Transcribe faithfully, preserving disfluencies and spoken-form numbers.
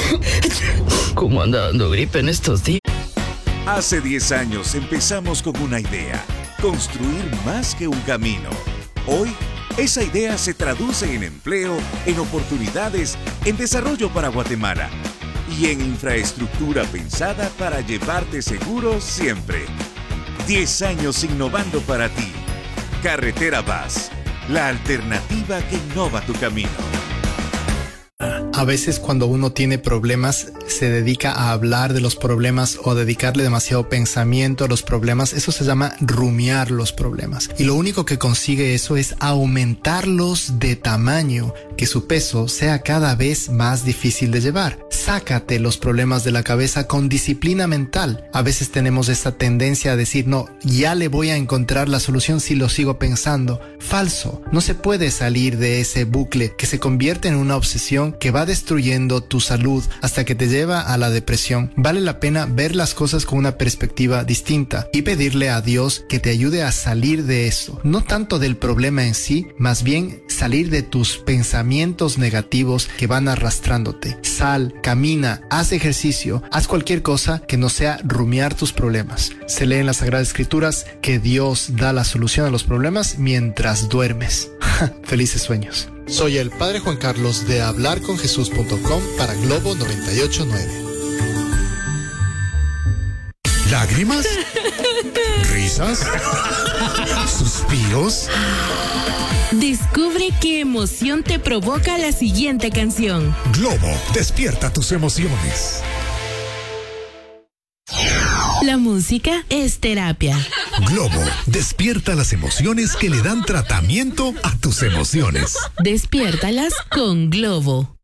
¿Cómo anda dando gripe en estos días? Hace diez años empezamos con una idea, construir más que un camino. Hoy, esa idea se traduce en empleo, en oportunidades, en desarrollo para Guatemala y en infraestructura pensada para llevarte seguro siempre. diez años innovando para ti. Carretera Vaz, la alternativa que innova tu camino. A veces cuando uno tiene problemas se dedica a hablar de los problemas o dedicarle demasiado pensamiento a los problemas. Eso se llama rumiar los problemas. Y lo único que consigue eso es aumentarlos de tamaño, que su peso sea cada vez más difícil de llevar. Sácate los problemas de la cabeza con disciplina mental. A veces tenemos esta tendencia a decir, no, ya le voy a encontrar la solución si lo sigo pensando. Falso. No se puede salir de ese bucle que se convierte en una obsesión que va destruyendo tu salud hasta que te lleva a la depresión. Vale la pena ver las cosas con una perspectiva distinta y pedirle a Dios que te ayude a salir de eso. No tanto del problema en sí, más bien salir de tus pensamientos negativos que van arrastrándote. Sal, camina, haz ejercicio, haz cualquier cosa que no sea rumiar tus problemas. Se lee en las Sagradas Escrituras que Dios da la solución a los problemas mientras duermes. Felices sueños. Soy el Padre Juan Carlos de hablar con jesús punto com para Globo noventa y ocho punto nueve. ¿Lágrimas? ¿Risas? ¿Suspiros? Descubre qué emoción te provoca la siguiente canción. Globo, despierta tus emociones. La música es terapia. Globo, despierta las emociones que le dan tratamiento a tus emociones. Despiértalas con Globo.